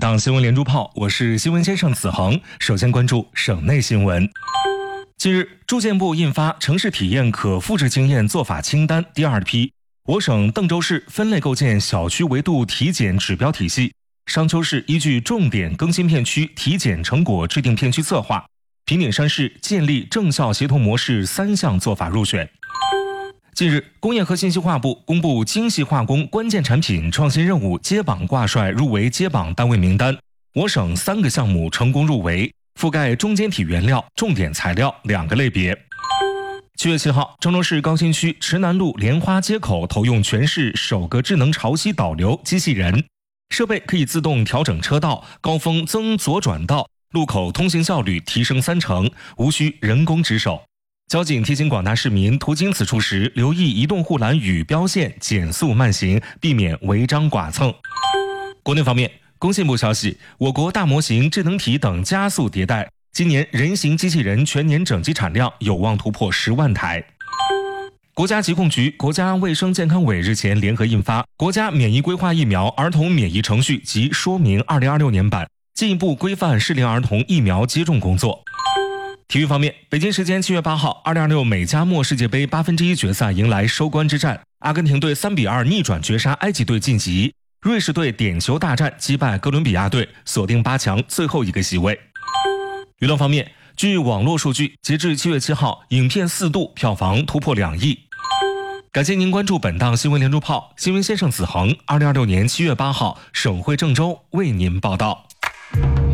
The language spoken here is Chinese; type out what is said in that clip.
档新闻连珠炮，我是新闻先生子恒。首先关注省内新闻。近日，住建部印发城市体验可复制经验做法清单第2批，我省邓州市分类构建小区维度体检指标体系，商丘市依据重点更新片区体检成果制定片区策划，平顶山市建立正效协同模式3项做法入选。近日，工业和信息化部公布精细化工关键产品创新任务接榜挂帅入围接榜单位名单，我省3个项目成功入围，覆盖中间体原料、重点材料2个类别。7月7号，郑州市高新区池南路莲花街口投用全市首个智能潮汐导流机器人，设备可以自动调整车道，高峰增左转道，路口通行效率提升30%，无需人工值守。交警提醒广大市民途经此处时，留意移动护栏与标线，减速慢行，避免违章剐蹭。国内方面，工信部消息，我国大模型、智能体等加速迭代，今年人形机器人全年整机产量有望突破10万台。国家疾控局、国家卫生健康委日前联合印发《国家免疫规划疫苗儿童免疫程序及说明2026年版》，进一步规范适龄儿童疫苗接种工作。体育方面，北京时间7月8号，2026美加墨世界杯1/8决赛迎来收官之战，阿根廷队3-2逆转绝杀埃及队晋级，瑞士队点球大战击败哥伦比亚队，锁定8强最后一个席位。娱乐方面，据网络数据，截至7月7号，影片《4度》票房突破2亿。感谢您关注本档新闻连珠炮，新闻先生子恒，2026年7月8号，省会郑州为您报道。